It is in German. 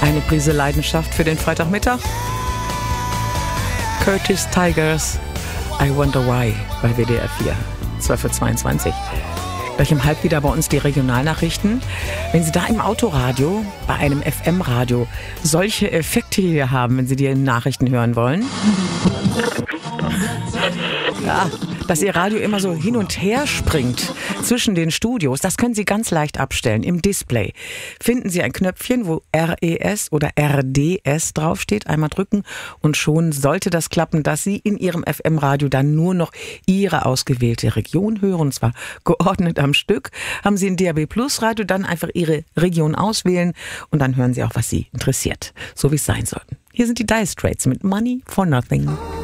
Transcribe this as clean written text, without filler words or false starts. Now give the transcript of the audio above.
Eine Prise Leidenschaft für den Freitagmittag. Curtis Tigers, I Wonder Why bei WDR 4, 12:22 Uhr. Gleich um halb wieder bei uns die Regionalnachrichten. Wenn Sie da im Autoradio, bei einem FM-Radio, solche Effekte hier haben, wenn Sie die Nachrichten hören wollen. Ja, dass Ihr Radio immer so hin und her springt zwischen den Studios, das können Sie ganz leicht abstellen. Im Display finden Sie ein Knöpfchen, wo RES oder RDS draufsteht. Einmal drücken und schon sollte das klappen, dass Sie in Ihrem FM-Radio dann nur noch Ihre ausgewählte Region hören, und zwar geordnet am Stück. Haben Sie ein DAB-Plus-Radio, dann einfach Ihre Region auswählen und dann hören Sie auch, was Sie interessiert, so wie es sein soll. Hier sind die Dire Straits mit Money for Nothing.